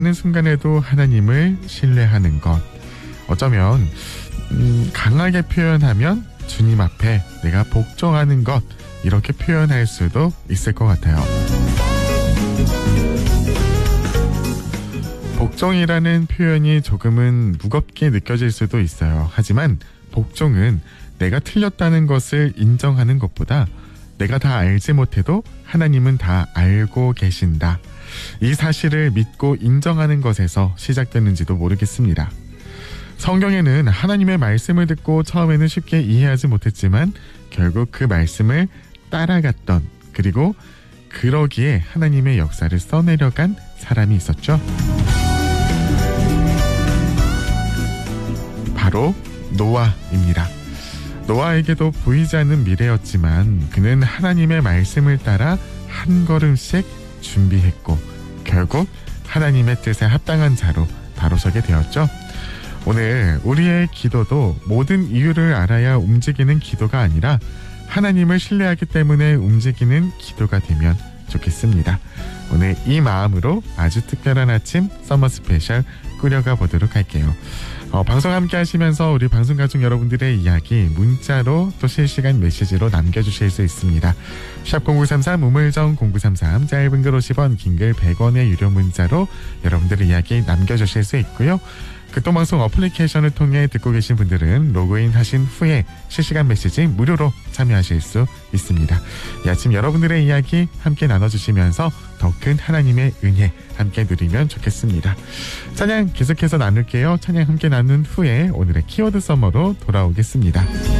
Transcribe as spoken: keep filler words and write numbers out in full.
는 순간에도 하나님을 신뢰하는 것. 어쩌면 음, 강하게 표현하면 주님 앞에 내가 복종하는 것, 이렇게 표현할 수도 있을 것 같아요. 복종이라는 표현이 조금은 무겁게 느껴질 수도 있어요. 하지만 복종은 내가 틀렸다는 것을 인정하는 것보다 내가 다 알지 못해도 하나님은 다 알고 계신다, 이 사실을 믿고 인정하는 것에서 시작되는지도 모르겠습니다. 성경에는 하나님의 말씀을 듣고 처음에는 쉽게 이해하지 못했지만 결국 그 말씀을 따라갔던, 그리고 그러기에 하나님의 역사를 써내려간 사람이 있었죠. 바로 노아입니다. 노아에게도 보이지 않는 미래였지만 그는 하나님의 말씀을 따라 한 걸음씩 준비했고 결국 하나님의 뜻에 합당한 자로 바로 서게 되었죠. 오늘 우리의 기도도 모든 이유를 알아야 움직이는 기도가 아니라 하나님을 신뢰하기 때문에 움직이는 기도가 되면 좋겠습니다. 오늘 이 마음으로 아주 특별한 아침 서머 스페셜 꾸려가 보도록 할게요. 어, 방송 함께 하시면서 우리 방송 가족 여러분들의 이야기 문자로 또 실시간 메시지로 남겨주실 수 있습니다. 샵 공구삼삼 우물정 공구삼삼, 짧은 글 오십 원, 긴 글 백 원의 유료 문자로 여러분들의 이야기 남겨주실 수 있고요. 극동방송 어플리케이션을 통해 듣고 계신 분들은 로그인 하신 후에 실시간 메시지 무료로 참여하실 수 있습니다. 이 아침 여러분들의 이야기 함께 나눠주시면서 더 큰 하나님의 은혜 함께 누리면 좋겠습니다. 찬양 계속해서 나눌게요. 찬양 함께 나눈 후에 오늘의 키워드 서머로 돌아오겠습니다.